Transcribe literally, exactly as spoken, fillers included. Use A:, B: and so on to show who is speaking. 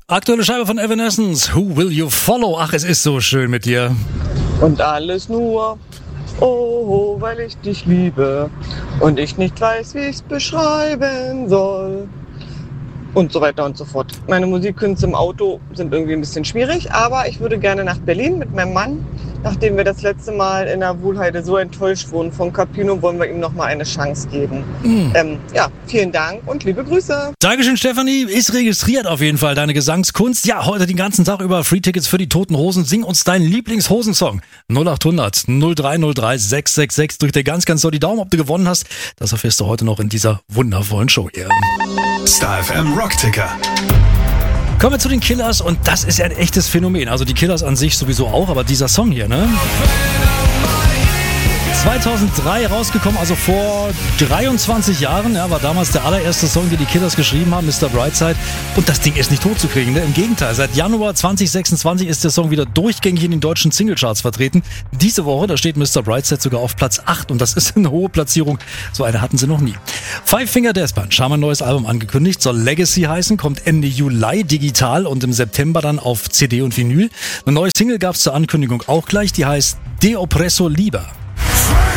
A: Aktuelle Scheibe von Evanescence. Who will you follow? Ach, es ist so schön mit dir.
B: Und alles nur, oh, weil ich dich liebe und ich nicht weiß, wie ich's beschreiben soll. Und so weiter und so fort. Meine Musikkünste im Auto sind irgendwie ein bisschen schwierig, aber ich würde gerne nach Berlin mit meinem Mann. Nachdem wir das letzte Mal in der Wuhlheide so enttäuscht wurden von Capino, wollen wir ihm noch mal eine Chance geben. Mm. Ähm, ja, vielen Dank und liebe Grüße.
A: Dankeschön, Stefanie. Ist registriert auf jeden Fall, deine Gesangskunst. Ja, heute den ganzen Tag über Free-Tickets für die Toten Hosen. Sing uns deinen Lieblingshosensong. null acht hundert null drei null drei sechs sechs sechs. Drück dir ganz, ganz so die Daumen, ob du gewonnen hast. Das erfährst du heute noch in dieser wundervollen Show hier.
C: Star F M Rockticker.
A: Kommen wir zu den Killers und das ist ja ein echtes Phänomen. Also die Killers an sich sowieso auch, aber dieser Song hier, ne? zweitausenddrei rausgekommen, also vor dreiundzwanzig Jahren, ja, war damals der allererste Song, den die Killers geschrieben haben, Mister Brightside. Und das Ding ist nicht totzukriegen, ne? Im Gegenteil, seit Januar zwanzig sechsundzwanzig ist der Song wieder durchgängig in den deutschen Singlecharts vertreten. Diese Woche, da steht Mister Brightside sogar auf Platz acht und das ist eine hohe Platzierung. So eine hatten sie noch nie. Five Finger Death Punch haben ein neues Album angekündigt, soll Legacy heißen, kommt Ende Juli digital und im September dann auf C D und Vinyl. Eine neue Single gab es zur Ankündigung auch gleich, die heißt De Oppresso Liber.